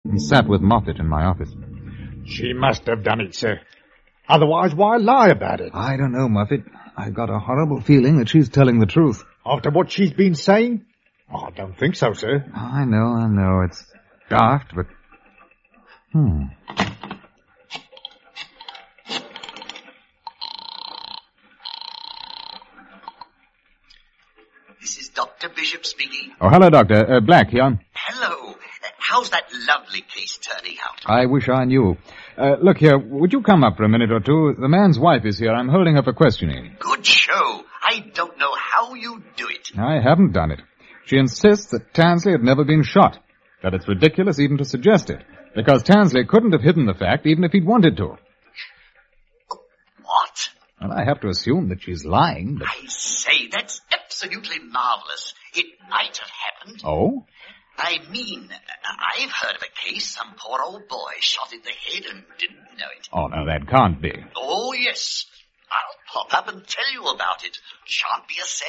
and sat with Moffat in my office. She must have done it, sir. Otherwise, why lie about it? I don't know, Moffat. I've got a horrible feeling that she's telling the truth. After what she's been saying? Oh, I don't think so, sir. I know. It's daft, but... This is Dr. Bishop speaking. Oh, hello, Doctor. Black here. Hello. How's that lovely case turning out? I wish I knew. Look here, would you come up for a minute or two? The man's wife is here. I'm holding her for questioning. Good show. I don't know how you do it. I haven't done it. She insists that Tansley had never been shot, that it's ridiculous even to suggest it, because Tansley couldn't have hidden the fact even if he'd wanted to. What? Well, I have to assume that she's lying, but... I say, that's absolutely marvelous. It might have happened. Oh? I mean, I've heard of a case, some poor old boy shot in the head and didn't know it. Oh, no, that can't be. Oh, yes. I'll pop up and tell you about it. Shan't be a